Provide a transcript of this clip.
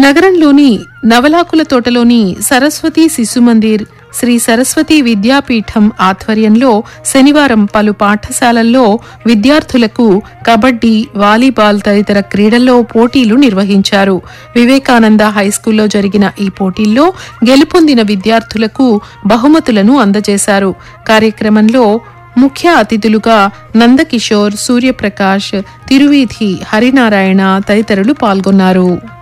నగరంలోని నవలాకుల తోటలోని సరస్వతి శిశుమందిర్, శ్రీ సరస్వతి విద్యాపీఠం ఆధ్వర్యంలో శనివారం పలు పాఠశాలల్లో విద్యార్థులకు కబడ్డీ, వాలీబాల్ తదితర క్రీడల్లో పోటీలు నిర్వహించారు. వివేకానంద హైస్కూల్లో జరిగిన ఈ పోటీల్లో గెలుపొందిన విద్యార్థులకు బహుమతులను అందజేశారు. కార్యక్రమంలో ముఖ్య అతిథులుగా నందకిషోర్, సూర్యప్రకాష్, తిరువీధి హరినారాయణ తదితరులు పాల్గొన్నారు.